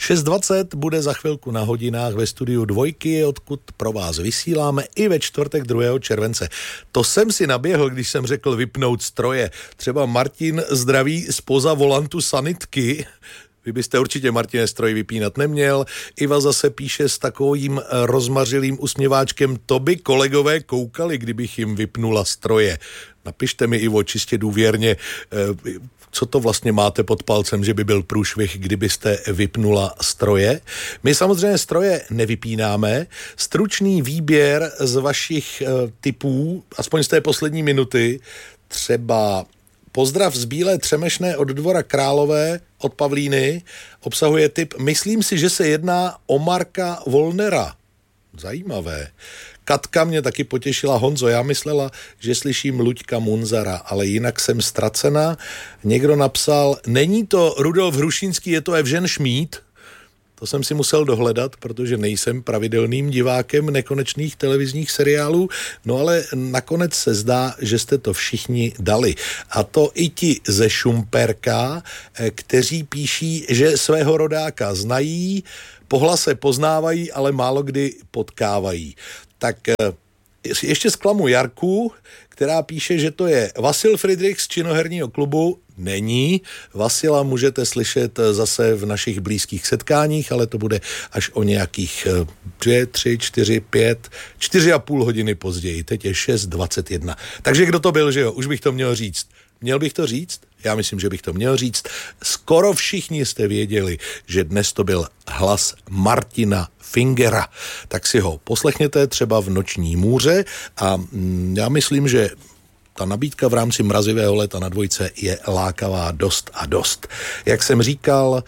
6:20 bude za chvilku na hodinách ve studiu Dvojky, odkud pro vás vysíláme i ve čtvrtek 2. července. To jsem si naběhl, když jsem řekl vypnout stroje. Třeba Martin zdraví zpoza volantu sanitky. Vy byste určitě, Martine, stroj vypínat neměl. Iva zase píše s takovým rozmařilým usměváčkem: to by kolegové koukali, kdybych jim vypnula stroje. Napište mi, Ivo, čistě důvěrně, co to vlastně máte pod palcem, že by byl průšvih, kdybyste vypnula stroje. My samozřejmě stroje nevypínáme. Stručný výběr z vašich tipů, aspoň z té poslední minuty, třeba pozdrav z Bílé Třemešné od Dvora Králové, od Pavlíny, obsahuje tip: myslím si, že se jedná o Marka Volnera. Zajímavé. Katka mě taky potěšila: Honzo, já myslela, že slyším Luďka Munzara, ale jinak jsem ztracena. Někdo napsal: není to Rudolf Hrušínský, je to Evžen Šmíd. To jsem si musel dohledat, protože nejsem pravidelným divákem nekonečných televizních seriálů, no ale nakonec se zdá, že jste to všichni dali. A to i ti ze Šumperka, kteří píší, že svého rodáka znají, po hlase poznávají, ale málo kdy potkávají. Tak ještě zklamu Jarku, která píše, že to je Vasil Friedrich z činoherního klubu. Není. Vasila můžete slyšet zase v našich blízkých setkáních, ale to bude až o nějakých 2, 3, 4, 5, 4,5 hodiny později. Teď je 6:21. Takže kdo to byl, že jo? Už bych to měl říct. Měl bych to říct? Já myslím, že bych to měl říct. Skoro všichni jste věděli, že dnes to byl hlas Martina Fingera. Tak si ho poslechněte třeba v Noční můře a já myslím, že ta nabídka v rámci Mrazivého léta na Dvojce je lákavá dost a dost. Jak jsem říkal,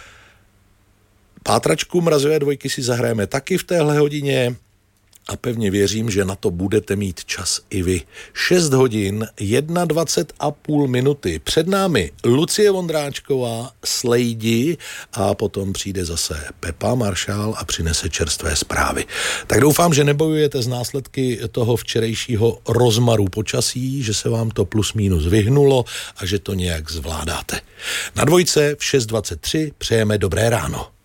pátračku Mrazivé dvojky si zahrajeme taky v téhle hodině a pevně věřím, že na to budete mít čas i vy. 6 hodin, 21,5 minuty. Před námi Lucie Vondráčková, Slejdi a potom přijde zase Pepa Maršál a přinese čerstvé zprávy. Tak doufám, že nebojujete z následky toho včerejšího rozmaru počasí, že se vám to plus minus vyhnulo a že to nějak zvládáte. Na Dvojce v 6:23 přejeme dobré ráno.